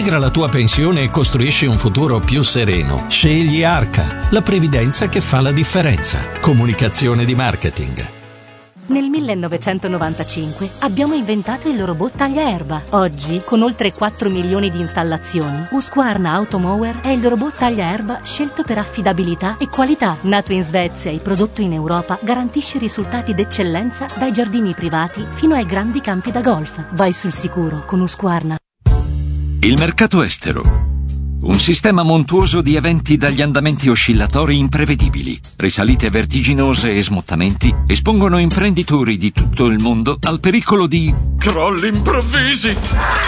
Integra la tua pensione e costruisci un futuro più sereno. Scegli Arca, la previdenza che fa la differenza. Comunicazione di marketing. Nel 1995 abbiamo inventato il robot tagliaerba. Oggi, con oltre 4 milioni di installazioni, Husqvarna Automower è il robot tagliaerba scelto per affidabilità e qualità. Nato in Svezia e prodotto in Europa, garantisce risultati d'eccellenza dai giardini privati fino ai grandi campi da golf. Vai sul sicuro con Husqvarna. Il mercato estero. Un sistema montuoso di eventi dagli andamenti oscillatori imprevedibili, risalite vertiginose e smottamenti espongono imprenditori di tutto il mondo al pericolo di crolli improvvisi.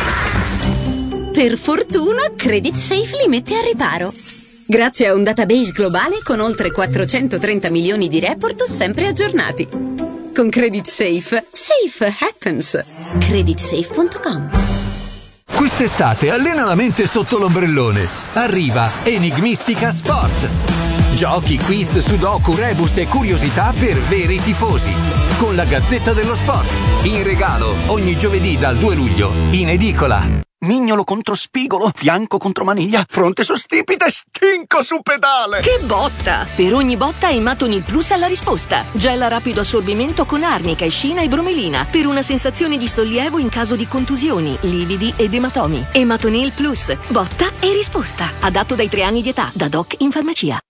Per fortuna, Credit Safe li mette a riparo. Grazie a un database globale con oltre 430 milioni di report sempre aggiornati. Con Credit Safe, safe happens. Creditsafe.com. Quest'estate allena la mente sotto l'ombrellone. Arriva Enigmistica Sport. Giochi, quiz, sudoku, rebus e curiosità per veri tifosi. Con la Gazzetta dello Sport. In regalo ogni giovedì dal 2 luglio in edicola. Mignolo contro spigolo, fianco contro maniglia, fronte su stipite, stinco su pedale. Che botta! Per ogni botta Ematonil Plus ha la risposta. Gel a rapido assorbimento con arnica, escina e bromelina per una sensazione di sollievo in caso di contusioni, lividi ed ematomi. Ematonil Plus, botta e risposta. Adatto dai 3 anni di età, da doc in farmacia.